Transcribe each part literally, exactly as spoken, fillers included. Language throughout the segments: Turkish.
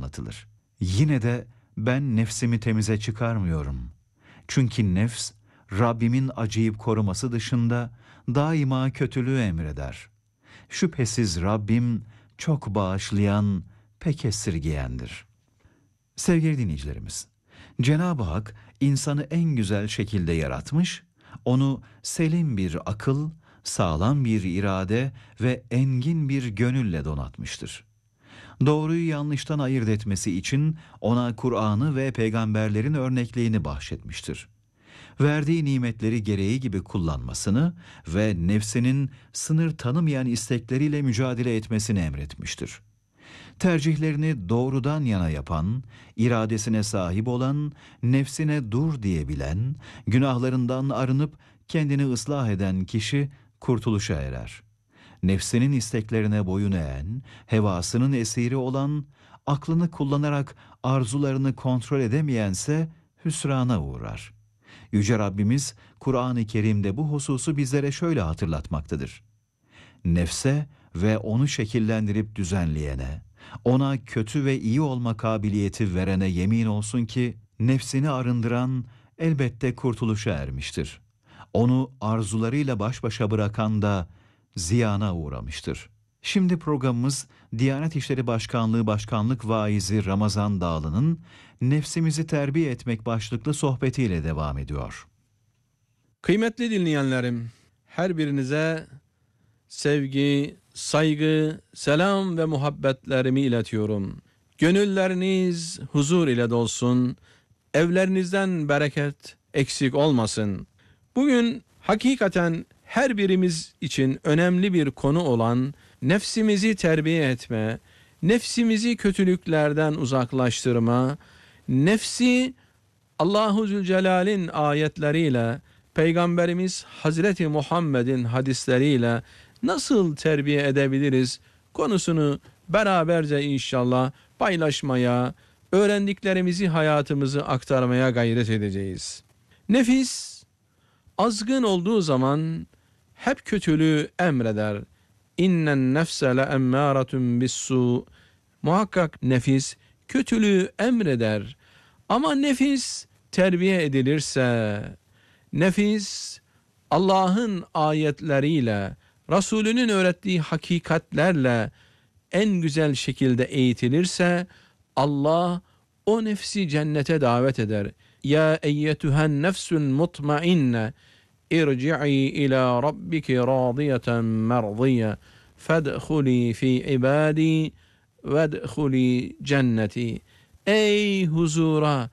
atılır. Yine de ben nefsimi temize çıkarmıyorum. Çünkü nefs, Rabbimin acıyıp koruması dışında daima kötülüğü emreder. Şüphesiz Rabbim çok bağışlayan, pek esirgeyendir. Sevgili dinleyicilerimiz, Cenab-ı Hak insanı en güzel şekilde yaratmış, onu selim bir akıl, sağlam bir irade ve engin bir gönülle donatmıştır. Doğruyu yanlıştan ayırt etmesi için ona Kur'an'ı ve peygamberlerin örnekliğini bahşetmiştir. Verdiği nimetleri gereği gibi kullanmasını ve nefsinin sınır tanımayan istekleriyle mücadele etmesini emretmiştir. Tercihlerini doğrudan yana yapan, iradesine sahip olan, nefsine dur diyebilen, günahlarından arınıp kendini ıslah eden kişi kurtuluşa erer. Nefsinin isteklerine boyun eğen, hevasının esiri olan, aklını kullanarak arzularını kontrol edemeyense hüsrana uğrar. Yüce Rabbimiz Kur'an-ı Kerim'de bu hususu bizlere şöyle hatırlatmaktadır. Nefse ve onu şekillendirip düzenleyene, ona kötü ve iyi olma kabiliyeti verene yemin olsun ki nefsini arındıran elbette kurtuluşa ermiştir. Onu arzularıyla baş başa bırakan da ziyana uğramıştır. Şimdi programımız Diyanet İşleri Başkanlığı Başkanlık Vaizi Ramazan Dağlı'nın Nefsimizi Terbiye Etmek başlıklı sohbetiyle devam ediyor. Kıymetli dinleyenlerim, her birinize sevgi, saygı, selam ve muhabbetlerimi iletiyorum. Gönülleriniz huzur ile dolsun, evlerinizden bereket eksik olmasın. Bugün hakikaten her birimiz için önemli bir konu olan nefsimizi terbiye etme, nefsimizi kötülüklerden uzaklaştırma, nefsi Allahu Zülcelal'in ayetleriyle, Peygamberimiz Hazreti Muhammed'in hadisleriyle nasıl terbiye edebiliriz konusunu beraberce inşallah paylaşmaya, öğrendiklerimizi hayatımızı aktarmaya gayret edeceğiz. Nefis azgın olduğu zaman hep kötülüğü emreder. İnnen nefse le emmâratun bis-sû. Muhakkak nefis kötülüğü emreder. Ama nefis terbiye edilirse, nefis Allah'ın ayetleriyle, Resulünün öğrettiği hakikatlerle en güzel şekilde eğitilirse Allah o nefsi cennete davet eder. Ya eyyetühen nefsün mutmainne irci'i ila rabbiki radiyeten merdiye fedhuli fi ibadi vedhuli cenneti. Ey huzura,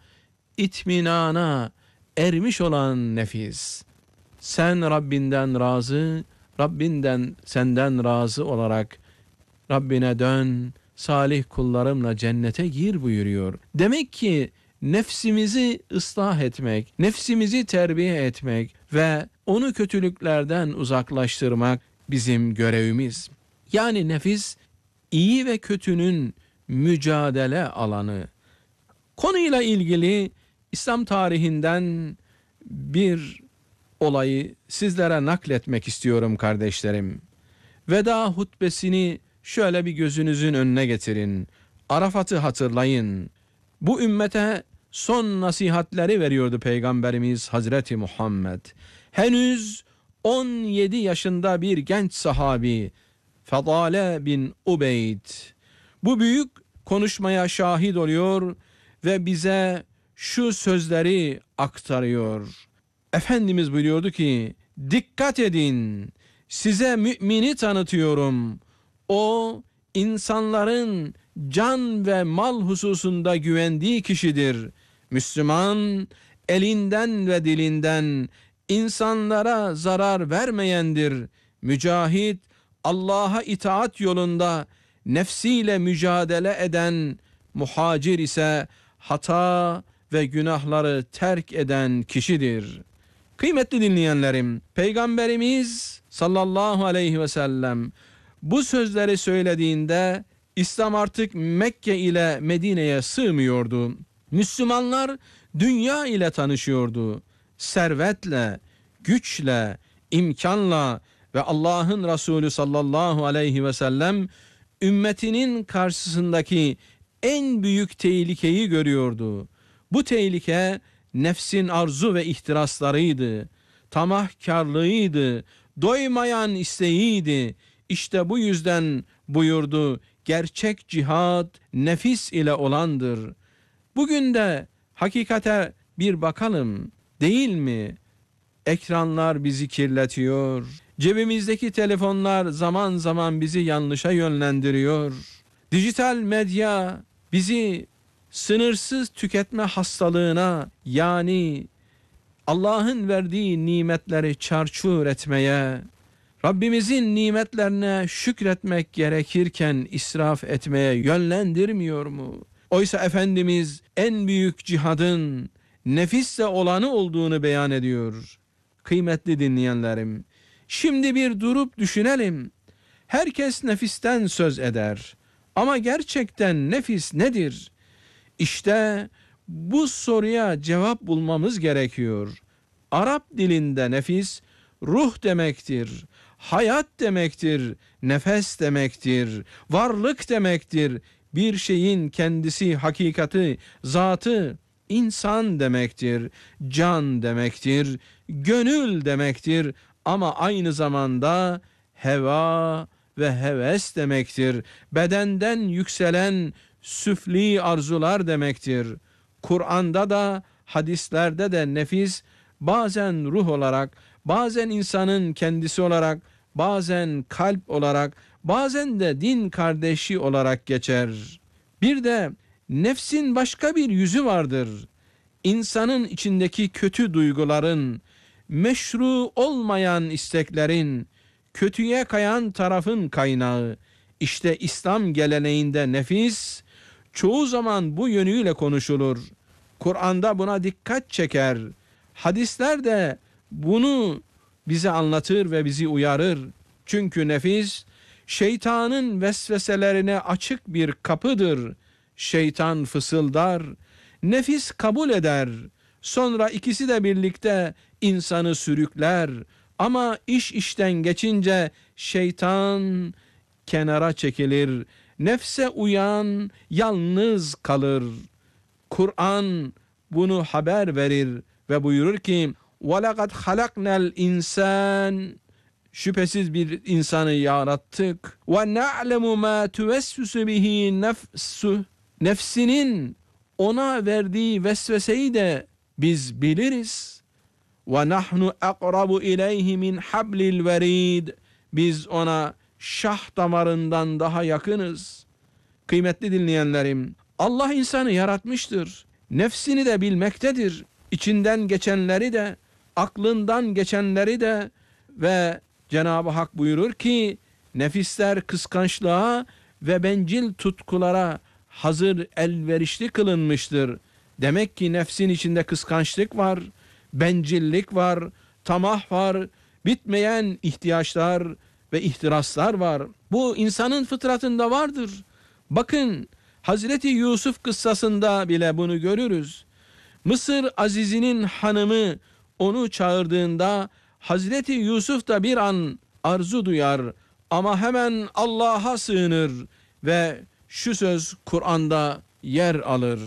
itminana ermiş olan nefis, sen Rabbinden razı, Rabbinden senden razı olarak Rabbine dön, salih kullarımla cennete gir buyuruyor. Demek ki nefsimizi ıslah etmek, nefsimizi terbiye etmek ve onu kötülüklerden uzaklaştırmak bizim görevimiz. Yani nefis iyi ve kötünün mücadele alanı. Konuyla ilgili İslam tarihinden bir olayı sizlere nakletmek istiyorum kardeşlerim. Veda hutbesini şöyle bir gözünüzün önüne getirin. Arafat'ı hatırlayın. Bu ümmete son nasihatleri veriyordu Peygamberimiz Hazreti Muhammed. Henüz on yedi yaşında bir genç sahabi Fadale bin Ubeyd bu büyük konuşmaya şahit oluyor ve bize şu sözleri aktarıyor. Efendimiz buyuruyordu ki, dikkat edin, size mümini tanıtıyorum. O insanların can ve mal hususunda güvendiği kişidir. Müslüman elinden ve dilinden insanlara zarar vermeyendir. Mücahit Allah'a itaat yolunda nefsiyle mücadele eden, muhacir ise hata ve günahları terk eden kişidir. Kıymetli dinleyenlerim, Peygamberimiz sallallahu aleyhi ve sellem bu sözleri söylediğinde İslam artık Mekke ile Medine'ye sığmıyordu. Müslümanlar dünya ile tanışıyordu. Servetle, güçle, imkanla ve Allah'ın Resulü sallallahu aleyhi ve sellem ümmetinin karşısındaki en büyük tehlikeyi görüyordu. Bu tehlike nefsin arzu ve ihtiraslarıydı, tamahkarlığıydı, doymayan isteğiydi. İşte bu yüzden buyurdu, gerçek cihat nefis ile olandır. Bugün de hakikate bir bakalım, değil mi? Ekranlar bizi kirletiyor. Cebimizdeki telefonlar zaman zaman bizi yanlışa yönlendiriyor. Dijital medya bizi sınırsız tüketme hastalığına, yani Allah'ın verdiği nimetleri çarçur etmeye, Rabbimizin nimetlerine şükretmek gerekirken israf etmeye yönlendirmiyor mu? Oysa Efendimiz en büyük cihadın nefisle olanı olduğunu beyan ediyor. Kıymetli dinleyenlerim, şimdi bir durup düşünelim. Herkes nefisten söz eder. Ama gerçekten nefis nedir? İşte bu soruya cevap bulmamız gerekiyor. Arap dilinde nefis ruh demektir, hayat demektir, nefes demektir, varlık demektir. Bir şeyin kendisi, hakikati, zatı, insan demektir, can demektir, gönül demektir ama aynı zamanda heva ve heves demektir. Bedenden yükselen süfli arzular demektir. Kur'an'da da hadislerde de nefis bazen ruh olarak, bazen insanın kendisi olarak, bazen kalp olarak, bazen de din kardeşi olarak geçer. Bir de nefsin başka bir yüzü vardır. İnsanın içindeki kötü duyguların, meşru olmayan isteklerin, kötüye kayan tarafın kaynağı. İşte İslam geleneğinde nefis çoğu zaman bu yönüyle konuşulur. Kur'an'da buna dikkat çeker. Hadisler de bunu bize anlatır ve bizi uyarır. Çünkü nefis şeytanın vesveselerine açık bir kapıdır. Şeytan fısıldar, nefis kabul eder. Sonra ikisi de birlikte insanı sürükler. Ama iş işten geçince şeytan kenara çekilir. Nefse uyan yalnız kalır. Kur'an bunu haber verir ve buyurur ki وَلَقَدْ خَلَقْنَا الْاِنْسَانِ Şüphesiz bir insanı yarattık. وَنَعْلَمُ مَا تُوَسْوِسُ بِهِ نَفْسُهُ Nefsinin ona verdiği vesveseyi de biz biliriz. وَنَحْنُ أَقْرَبُ إِلَيْهِ مِنْ حَبْلِ الْوَرِيدِ Biz ona şah damarından daha yakınız. Kıymetli dinleyenlerim, Allah insanı yaratmıştır. Nefsini de bilmektedir. İçinden geçenleri de, aklından geçenleri de ve Cenab-ı Hak buyurur ki nefisler kıskançlığa ve bencil tutkulara hazır elverişli kılınmıştır. Demek ki nefsin içinde kıskançlık var, bencillik var, tamah var, bitmeyen ihtiyaçlar ve ihtiraslar var. Bu insanın fıtratında vardır. Bakın Hazreti Yusuf kıssasında bile bunu görürüz. Mısır Azizi'nin hanımı onu çağırdığında Hazreti Yusuf da bir an arzu duyar ama hemen Allah'a sığınır ve şu söz Kur'an'da yer alır.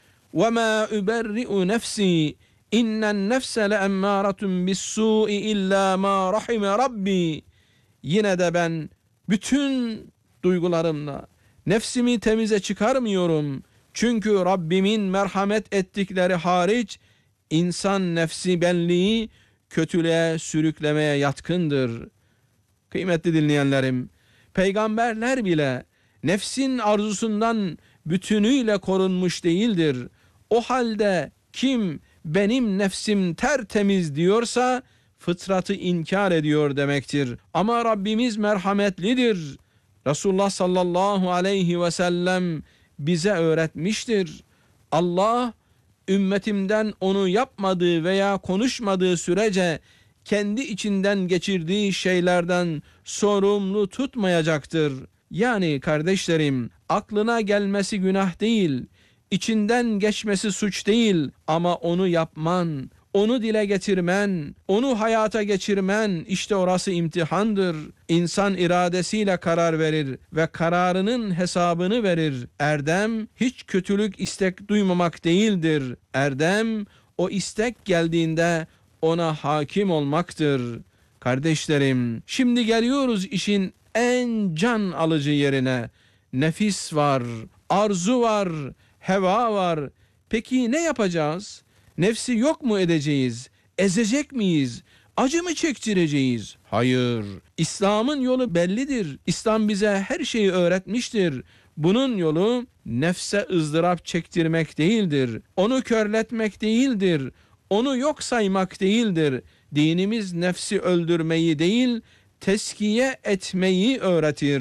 وَمَا اُبَرِّئُ نَفْسِي اِنَّ النَّفْسَ لَاَمَّارَةٌ بِالسُّٰءِ اِلَّا مَا رَحِمَ رَبِّي Yine de ben bütün duygularımla nefsimi temize çıkarmıyorum. Çünkü Rabbimin merhamet ettikleri hariç insan nefsi benliği kötülüğe sürüklemeye yatkındır. Kıymetli dinleyenlerim, peygamberler bile nefsin arzusundan bütünüyle korunmuş değildir. O halde kim benim nefsim tertemiz diyorsa fıtratı inkar ediyor demektir. Ama Rabbimiz merhametlidir. Resulullah sallallahu aleyhi ve sellem bize öğretmiştir. Allah ümmetimden onu yapmadığı veya konuşmadığı sürece kendi içinden geçirdiği şeylerden sorumlu tutmayacaktır. Yani kardeşlerim, aklına gelmesi günah değil, içinden geçmesi suç değil ama onu yapman, onu dile getirmen, onu hayata geçirmen, işte orası imtihandır. İnsan iradesiyle karar verir ve kararının hesabını verir. Erdem hiç kötülük istek duymamak değildir. Erdem o istek geldiğinde ona hakim olmaktır. Kardeşlerim, şimdi geliyoruz işin en can alıcı yerine. Nefis var, arzu var, heva var. Peki ne yapacağız? Nefsi yok mu edeceğiz? Ezecek miyiz? Acı mı çektireceğiz? Hayır. İslam'ın yolu bellidir. İslam bize her şeyi öğretmiştir. Bunun yolu nefse ızdırap çektirmek değildir. Onu körletmek değildir. Onu yok saymak değildir. Dinimiz nefsi öldürmeyi değil, teskiye etmeyi öğretir.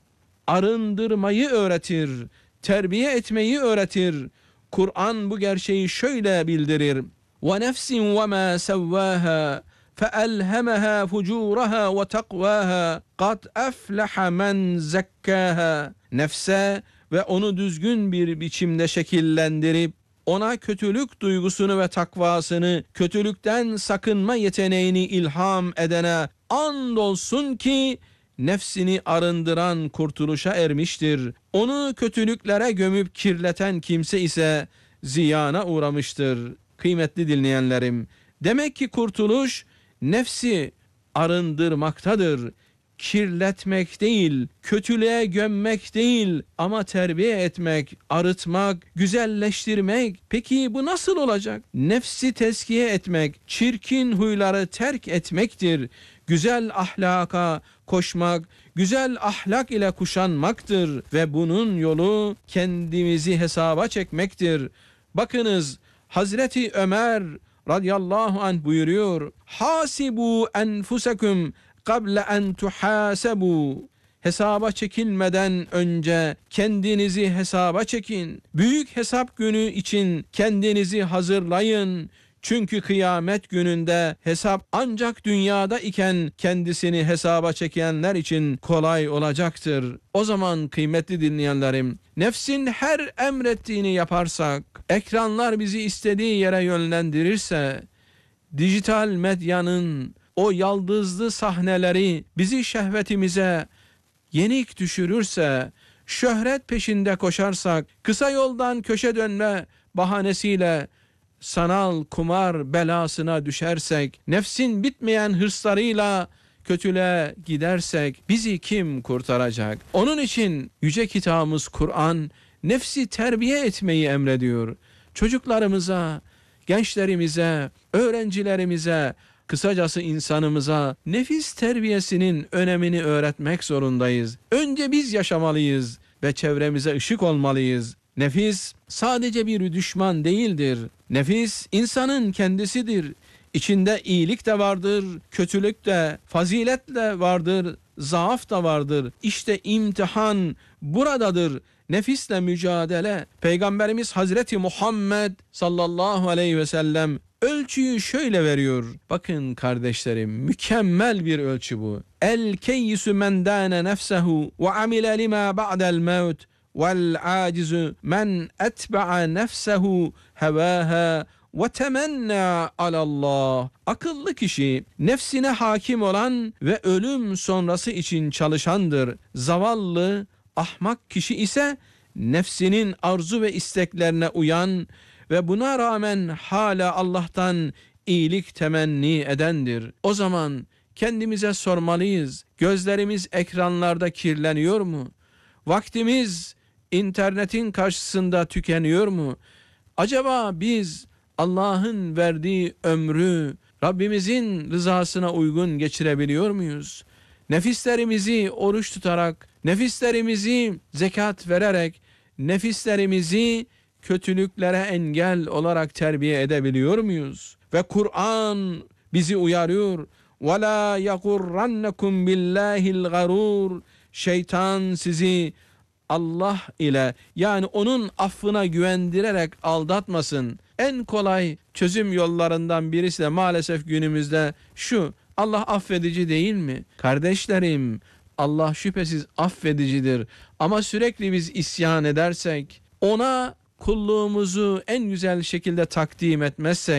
Arındırmayı öğretir. Terbiye etmeyi öğretir. Kur'an bu gerçeği şöyle bildirir. وَنَفْسٍ وَمَا سَوَّاهَا فَأَلْهَمَهَا فُجُورَهَا وَتَقْوَاهَا قَدْ أَفْلَحَ مَنْ زَكَّاهَا. Nefse ve onu düzgün bir biçimde şekillendirip ona kötülük duygusunu ve takvasını, kötülükten sakınma yeteneğini ilham edene andolsun ki nefsini arındıran kurtuluşa ermiştir. Onu kötülüklere gömüp kirleten kimse ise ziyana uğramıştır. Kıymetli dinleyenlerim, demek ki kurtuluş nefsi arındırmaktadır. Kirletmek değil, kötülüğe gömmek değil ama terbiye etmek, arıtmak, güzelleştirmek. Peki bu nasıl olacak? Nefsi tezkiye etmek, çirkin huyları terk etmektir. Güzel ahlaka koşmak, güzel ahlak ile kuşanmaktır ve bunun yolu kendimizi hesaba çekmektir. Bakınız Hazreti Ömer radıyallahu anh buyuruyor. Hasibu enfusekum kable en tuhasebu. Hesaba çekilmeden önce kendinizi hesaba çekin. Büyük hesap günü için kendinizi hazırlayın. Çünkü kıyamet gününde hesap ancak dünyada iken kendisini hesaba çekenler için kolay olacaktır. O zaman kıymetli dinleyenlerim, nefsin her emrettiğini yaparsak, ekranlar bizi istediği yere yönlendirirse, dijital medyanın o yaldızlı sahneleri bizi şehvetimize yenik düşürürse, şöhret peşinde koşarsak, kısa yoldan köşe dönme bahanesiyle sanal kumar belasına düşersek, nefsin bitmeyen hırslarıyla kötülüğe gidersek bizi kim kurtaracak? Onun için yüce kitabımız Kur'an nefsi terbiye etmeyi emrediyor. Çocuklarımıza, gençlerimize, öğrencilerimize, kısacası insanımıza nefis terbiyesinin önemini öğretmek zorundayız. Önce biz yaşamalıyız ve çevremize ışık olmalıyız. Nefis sadece bir düşman değildir. Nefis insanın kendisidir. İçinde iyilik de vardır, kötülük de, fazilet de vardır, zaaf da vardır. İşte imtihan buradadır. Nefisle mücadele. Peygamberimiz Hazreti Muhammed sallallahu aleyhi ve sellem ölçüyü şöyle veriyor. Bakın kardeşlerim, mükemmel bir ölçü bu. El keyyisu men dâne nefsehu ve amile lima ba'del mevt vel acizu men etba'a nefsehu hevaha ve temenna alallah. Akıllı kişi nefsine hakim olan ve ölüm sonrası için çalışandır. Zavallı, ahmak kişi ise nefsinin arzu ve isteklerine uyan ve buna rağmen hala Allah'tan iyilik temenni edendir. O zaman kendimize sormalıyız. Gözlerimiz ekranlarda kirleniyor mu? Vaktimiz internetin karşısında tükeniyor mu? Acaba biz Allah'ın verdiği ömrü Rabbimizin rızasına uygun geçirebiliyor muyuz? Nefislerimizi oruç tutarak, nefislerimizi zekat vererek, nefislerimizi kötülüklere engel olarak terbiye edebiliyor muyuz? Ve Kur'an bizi uyarıyor. وَلَا يَغُرَّنَّكُمْ بِاللّٰهِ الْغَرُورِ. Şeytan sizi Allah ile, yani onun affına güvendirerek aldatmasın. En kolay çözüm yollarından birisi de maalesef günümüzde şu: Allah affedici değil mi? Kardeşlerim, Allah şüphesiz affedicidir. Ama sürekli biz isyan edersek, ona kulluğumuzu en güzel şekilde takdim etmezsek,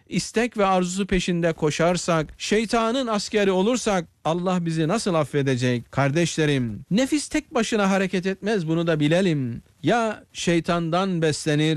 istek ve arzusu peşinde koşarsak, şeytanın askeri olursak Allah bizi nasıl affedecek? Kardeşlerim, nefis tek başına hareket etmez, bunu da bilelim. Ya şeytandan beslenir